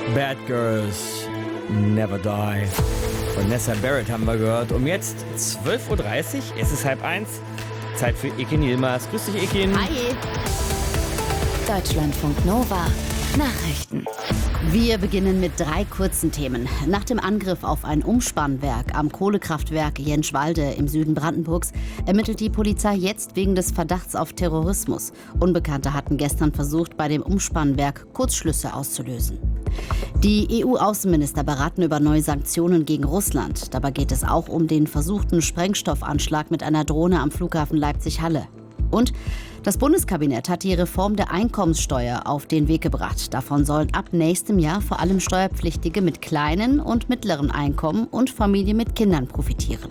Bad Girls Never Die. Vanessa Barrett haben wir gehört. Um jetzt 12.30 Uhr, es ist 12:30. Zeit für Ekin Yilmaz. Grüß dich, Ekin. Hi. Deutschlandfunk Nova. Nachrichten. Wir beginnen mit 3 kurzen Themen. Nach dem Angriff auf ein Umspannwerk am Kohlekraftwerk Jenschwalde im Süden Brandenburgs ermittelt die Polizei jetzt wegen des Verdachts auf Terrorismus. Unbekannte hatten gestern versucht, bei dem Umspannwerk Kurzschlüsse auszulösen. Die EU-Außenminister beraten über neue Sanktionen gegen Russland. Dabei geht es auch um den versuchten Sprengstoffanschlag mit einer Drohne am Flughafen Leipzig-Halle. Und das Bundeskabinett hat die Reform der Einkommenssteuer auf den Weg gebracht. Davon sollen ab nächstem Jahr vor allem Steuerpflichtige mit kleinen und mittleren Einkommen und Familien mit Kindern profitieren.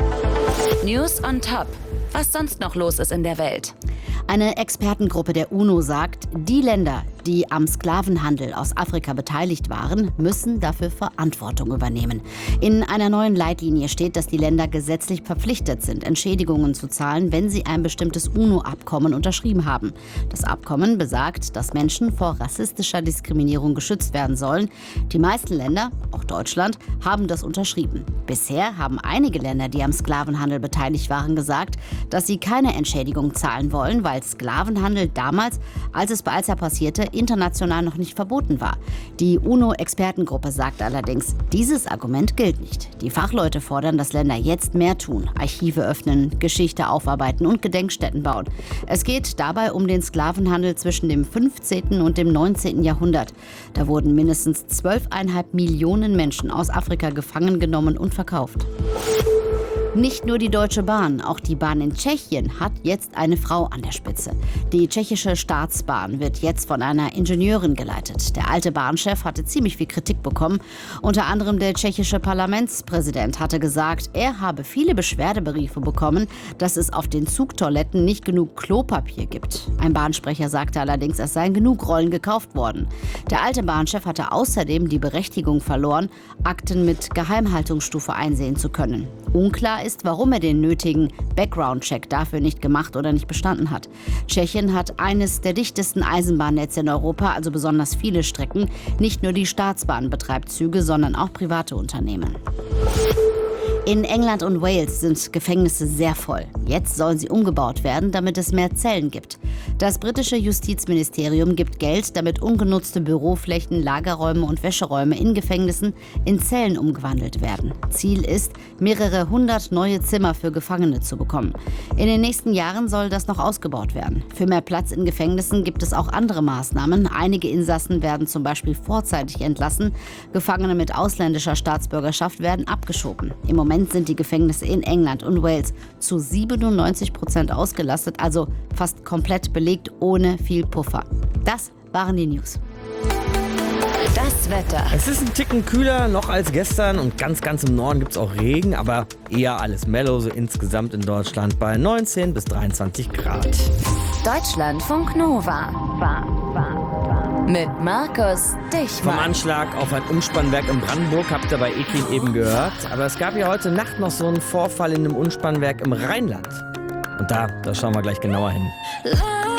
News on Top. Was sonst noch los ist in der Welt. Eine Expertengruppe der UNO sagt, die Länder, die am Sklavenhandel aus Afrika beteiligt waren, müssen dafür Verantwortung übernehmen. In einer neuen Leitlinie steht, dass die Länder gesetzlich verpflichtet sind, Entschädigungen zu zahlen, wenn sie ein bestimmtes UNO-Abkommen unterschrieben haben. Das Abkommen besagt, dass Menschen vor rassistischer Diskriminierung geschützt werden sollen. Die meisten Länder, auch Deutschland, haben das unterschrieben. Bisher haben einige Länder, die am Sklavenhandel beteiligt waren, gesagt, dass sie keine Entschädigung zahlen wollen, weil Sklavenhandel damals, als es bei Alza passierte, international noch nicht verboten war. Die UNO-Expertengruppe sagt allerdings, dieses Argument gilt nicht. Die Fachleute fordern, dass Länder jetzt mehr tun, Archive öffnen, Geschichte aufarbeiten und Gedenkstätten bauen. Es geht dabei um den Sklavenhandel zwischen dem 15. und dem 19. Jahrhundert. Da wurden mindestens 12,5 Millionen Menschen aus Afrika gefangen genommen und verkauft. Nicht nur die Deutsche Bahn, auch die Bahn in Tschechien hat jetzt eine Frau an der Spitze. Die tschechische Staatsbahn wird jetzt von einer Ingenieurin geleitet. Der alte Bahnchef hatte ziemlich viel Kritik bekommen. Unter anderem der tschechische Parlamentspräsident hatte gesagt, er habe viele Beschwerdebriefe bekommen, dass es auf den Zugtoiletten nicht genug Klopapier gibt. Ein Bahnsprecher sagte allerdings, es seien genug Rollen gekauft worden. Der alte Bahnchef hatte außerdem die Berechtigung verloren, Akten mit Geheimhaltungsstufe einsehen zu können. Unklar ist, warum er den nötigen Background-Check dafür nicht gemacht oder nicht bestanden hat. Tschechien hat eines der dichtesten Eisenbahnnetze in Europa, also besonders viele Strecken. Nicht nur die Staatsbahn betreibt Züge, sondern auch private Unternehmen. In England und Wales sind Gefängnisse sehr voll. Jetzt sollen sie umgebaut werden, damit es mehr Zellen gibt. Das britische Justizministerium gibt Geld, damit ungenutzte Büroflächen, Lagerräume und Wäscheräume in Gefängnissen in Zellen umgewandelt werden. Ziel ist, mehrere 100 neue Zimmer für Gefangene zu bekommen. In den nächsten Jahren soll das noch ausgebaut werden. Für mehr Platz in Gefängnissen gibt es auch andere Maßnahmen. Einige Insassen werden zum Beispiel vorzeitig entlassen. Gefangene mit ausländischer Staatsbürgerschaft werden abgeschoben. Im Moment sind die Gefängnisse in England und Wales zu 97% ausgelastet, also fast komplett belegt, ohne viel Puffer. Das waren die News. Das Wetter. Es ist ein Ticken kühler noch als gestern und ganz im Norden gibt es auch Regen, aber eher alles mellow, so insgesamt in Deutschland bei 19 bis 23 Grad. Deutschlandfunk Nova. Mit Markus Dichmann. Vom Anschlag auf ein Umspannwerk in Brandenburg habt ihr bei Ekin eben gehört. Aber es gab ja heute Nacht noch so einen Vorfall in einem Umspannwerk im Rheinland. Und da schauen wir gleich genauer hin.